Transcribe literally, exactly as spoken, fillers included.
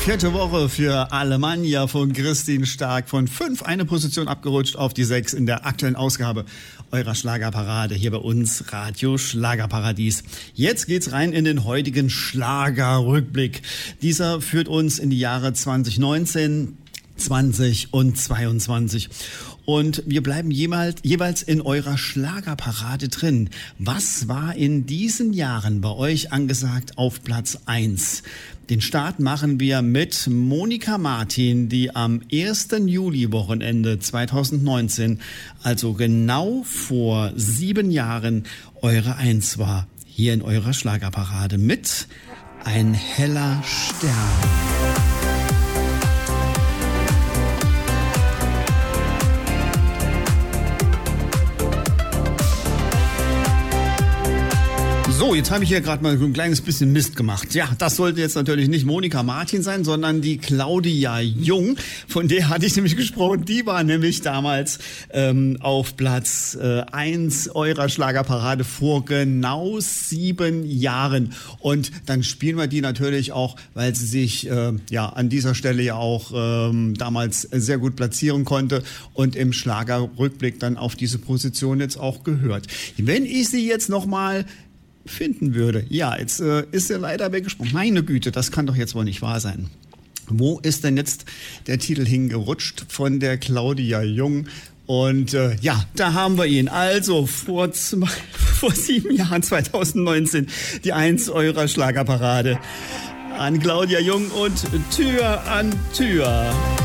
Vierte Woche für Alemannia von Christine Stark. Von fünf eine Position abgerutscht auf die sechs in der aktuellen Ausgabe eurer Schlagerparade hier bei uns, Radio Schlagerparadies. Jetzt geht's rein in den heutigen Schlagerrückblick. Dieser führt uns in die Jahre zwanzig neunzehn, zwanzig und zweiundzwanzig. Und wir bleiben jeweils, jeweils in eurer Schlagerparade drin. Was war in diesen Jahren bei euch angesagt auf Platz eins? Den Start machen wir mit Monika Martin, die am ersten Juli-Wochenende zweitausendneunzehn, also genau vor sieben Jahren, eure Eins war. Hier in eurer Schlagerparade mit Ein heller Stern. So, jetzt habe ich hier gerade mal so ein kleines bisschen Mist gemacht. Ja, das sollte jetzt natürlich nicht Monika Martin sein, sondern die Claudia Jung. Von der hatte ich nämlich gesprochen. Die war nämlich damals ähm, auf Platz äh, eins eurer Schlagerparade vor genau sieben Jahren. Und dann spielen wir die natürlich auch, weil sie sich äh, ja an dieser Stelle ja auch ähm, damals sehr gut platzieren konnte und im Schlagerrückblick dann auf diese Position jetzt auch gehört. Wenn ich sie jetzt nochmal finden würde. Ja, jetzt äh, ist er leider weggesprungen. Meine Güte, das kann doch jetzt wohl nicht wahr sein. Wo ist denn jetzt der Titel hingerutscht von der Claudia Jung? Und äh, ja, da haben wir ihn. Also vor, zwei, vor sieben Jahren, zweitausendneunzehn, die Eins eurer Schlagerparade an Claudia Jung und Tür an Tür.